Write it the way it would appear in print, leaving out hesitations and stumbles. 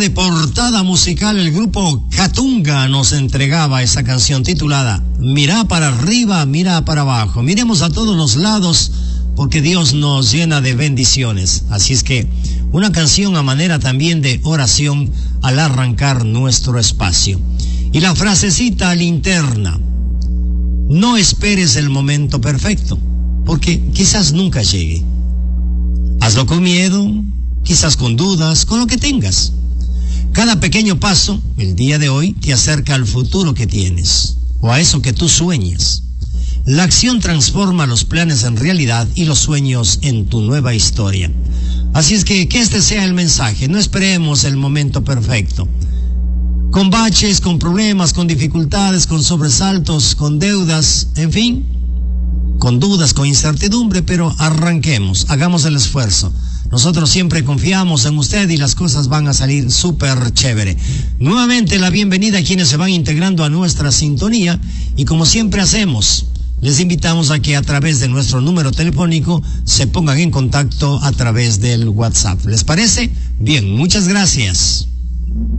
de portada musical, el grupo Catunga nos entregaba esa canción titulada Mira para arriba, mira para abajo. Miremos a todos los lados porque Dios nos llena de bendiciones. Así es que una canción a manera también de oración al arrancar nuestro espacio. Y la frasecita linterna: no esperes el momento perfecto, porque quizás nunca llegue. Hazlo con miedo, quizás con dudas, con lo que tengas. Cada pequeño paso, el día de hoy, te acerca al futuro que tienes, o a eso que tú sueñas. La acción transforma los planes en realidad y los sueños en tu nueva historia. Así es que este sea el mensaje: no esperemos el momento perfecto. Con baches, con problemas, con dificultades, con sobresaltos, con deudas, en fin, con dudas, con incertidumbre, pero arranquemos, hagamos el esfuerzo. Nosotros siempre confiamos en usted y las cosas van a salir súper chévere. Nuevamente la bienvenida a quienes se van integrando a nuestra sintonía y como siempre hacemos, les invitamos a que a través de nuestro número telefónico se pongan en contacto a través del WhatsApp. ¿Les parece? Bien, muchas gracias.